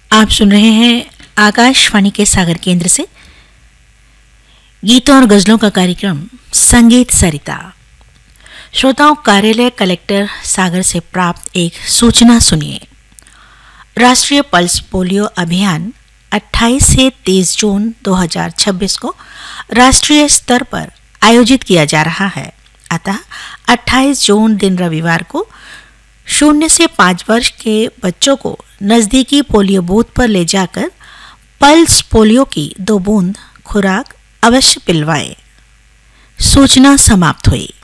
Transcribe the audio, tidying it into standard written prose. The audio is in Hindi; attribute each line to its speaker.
Speaker 1: आप सुन रहे हैं आकाशवाणी के सागर केंद्र से गीतों और गजलों का कार्यक्रम संगीत सरिता। श्रोताओं, कार्यालय कलेक्टर सागर से प्राप्त एक सूचना सुनिए। राष्ट्रीय पल्स पोलियो अभियान 28 से 30 जून 2026 को राष्ट्रीय स्तर पर आयोजित किया जा रहा है। अतः 28 जून दिन रविवार को 0 से 5 वर्ष के बच्चों को नजदीकी पोलियो बूथ पर ले जाकर पल्स पोलियो की 2 बूंद खुराक अवश्य पिलवाएं। सूचना समाप्त हुई।